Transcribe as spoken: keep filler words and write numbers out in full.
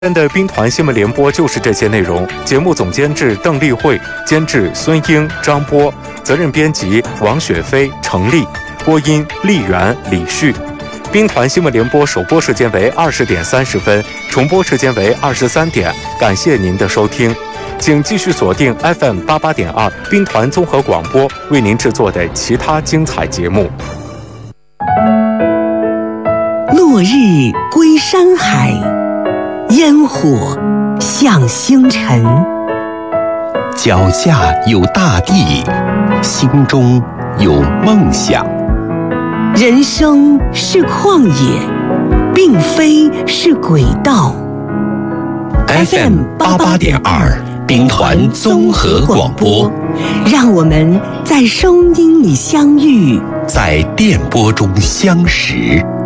今天的兵团新闻联播就是这些内容。节目总监制邓丽慧，监制孙英、张波，责任编辑王雪飞、程丽，播音丽媛、李旭。兵团新闻联播首播时间为二十点三十分，重播时间为二十三点。感谢您的收听，请继续锁定 F M 八八点二兵团综合广播为您制作的其他精彩节目。 落日归山海，烟火向星辰。 脚下有大地，心中有梦想。 人生是旷野，并非是轨道。 F M 八八点二兵团综合广播， 让我们在声音里相遇， 在电波中相识。